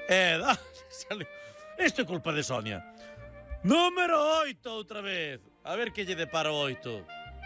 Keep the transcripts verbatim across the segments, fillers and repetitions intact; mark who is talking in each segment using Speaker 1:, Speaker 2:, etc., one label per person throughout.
Speaker 1: Eh, da, isto é culpa de Sonia. Número oito outra vez. A ver que lle depara o oito.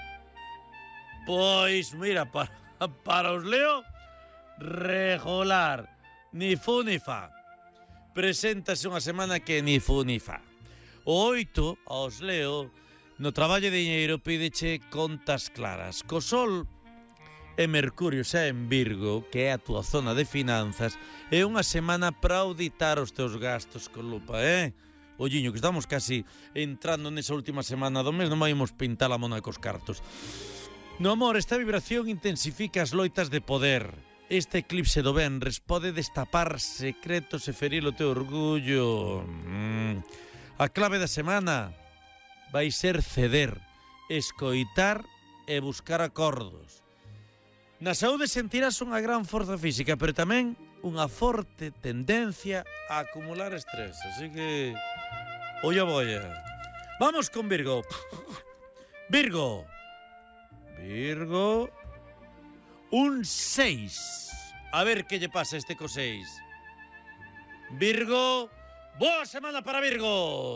Speaker 1: Pois, mira, para, para os leo, regular. Ni fu ni fa. Preséntase unha semana que ni fu ni fa. O oito, aos leo, no traballo de diñeiro pídeche contas claras. Co Sol e Mercurio xa en Virgo, que é a túa zona de finanzas, é unha semana para auditar os teus gastos con lupa, eh? Olliño, que estamos casi entrando nesa última semana do mes, non vaimos pintar a mona cos cartos. No amor, esta vibración intensifica as loitas de poder. Este eclipse do venres pode destapar secretos e ferir o teu orgullo. Mm. A clave da semana vai ser ceder, escoitar e buscar acordos. Na saúde sentirás unha gran forza física, pero tamén unha forte tendencia a acumular estrés. Así que, olla boia. Vamos con Virgo. Virgo. Virgo. Un seis. A ver que lle pasa este co seis. Virgo. Boa semana para Virgo.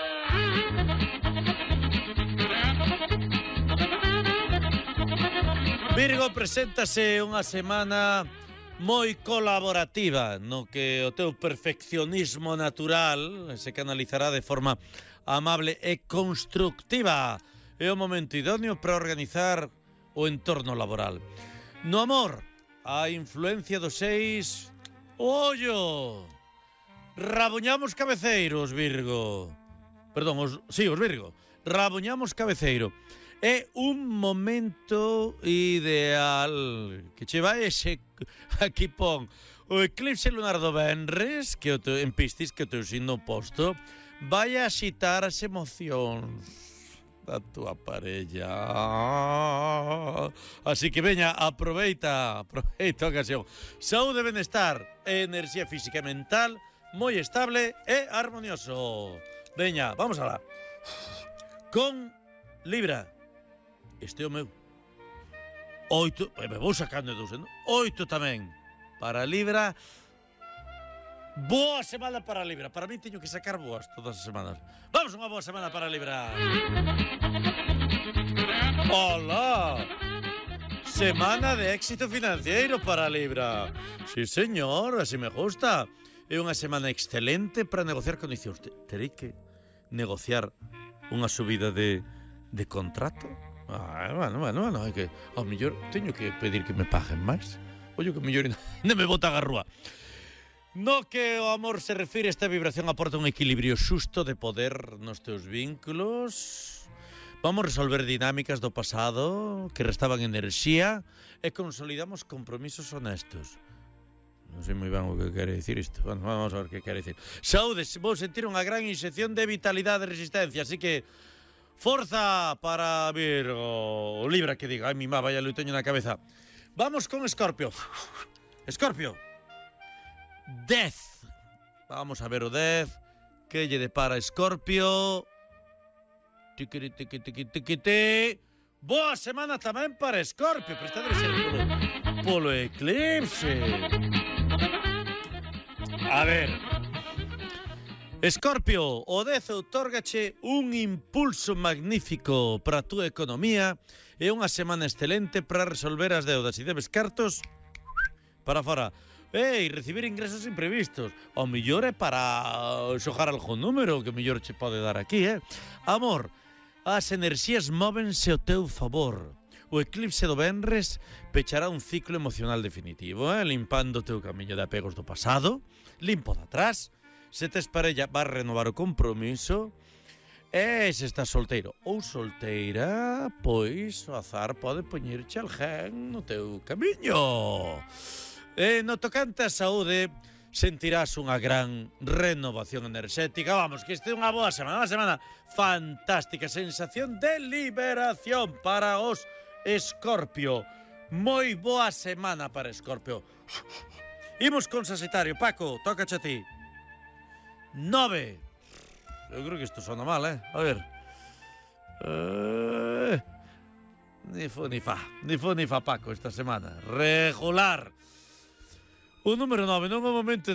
Speaker 1: Virgo, preséntase unha semana moi colaborativa, no que o teu perfeccionismo natural se canalizará de forma amable e constructiva. É o momento idóneo para organizar o entorno laboral. No amor, a influencia do seis, ollo, rabuñamos cabeceiros, Virgo. Perdón, os, sí, os Virgo. Rabuñamos cabeceiro. É un momento ideal que che vai ese, aquí pon, o eclipse lunar do venres, que o teu, en Piscis, que o teu signo oposto, vai a xitar as emocións da túa parella. Así que veña, aproveita, aproveita a ocasión. Saúde, benestar, enerxía física e mental, moi estable e armonioso. Veña, vamos alá. Con Libra. Este é o meu. Oito, me vou sacando de dous, non? Oito tamén. Para Libra. Boa semana para Libra. Para mí teño que sacar boas todas as semanas. Vamos, unha boa semana para Libra. Hola. Semana de éxito financiero para Libra. Sí, señor, así me gusta. É unha semana excelente para negociar condicións. Terei que negociar unha subida de, de contrato? Ah, bueno, bueno, bueno, hai que, ao mellor teño que pedir que me paguen máis. Ollo que ao mellor non me botan a rúa. No que o amor se refire, esta vibración aporta un equilibrio xusto de poder nos teus vínculos. Vamos resolver dinámicas do pasado que restaban enerxía e consolidamos compromisos honestos. Non sei moi ben o que quere dicir isto. Bueno, vamos a ver que quere dicir. Saúde, vou sentir unha gran inxección de vitalidade e resistencia, así que forza para Virgo. O Libra que diga, ai mi má, vaya luteño na cabeza. Vamos con Escorpio. Escorpio. dez. Vamos a ver o dez. Que lle depara Escorpio. Tiquiri, tiqui, tiqui, tiqui, tiqui. Boa semana tamén para Escorpio. Pero está debe ser polo, polo eclipse. A ver. Escorpio, o dez outorgache un impulso magnífico para a túa economía e unha semana excelente para resolver as deudas. E debes cartos para fora. Ei, recibir ingresos imprevistos. O mellor é para xogar algún número que o mellor che pode dar aquí, eh? Amor, as enerxías móvense ao teu favor. O eclipse do venres pechará un ciclo emocional definitivo, eh? Limpando o teu camiño de apegos do pasado, limpo de atrás. Se tes parella, vas renovar o compromiso. E se estás solteiro ou solteira, pois o azar pode poñerche alguén no teu camiño. E no tocante a saúde, sentirás unha gran renovación enerxética. Vamos, que este é unha boa semana, unha semana fantástica, sensación de liberación para os Escorpio. Moi boa semana para Escorpio. Imos con Sagitario. Paco, tócache a ti. Nove. Eu creo que isto sona mal, eh? A ver. Eh... Ni fu ni fa. Ni fu ni fa, Paco, esta semana. Regular. O número nove non é o momento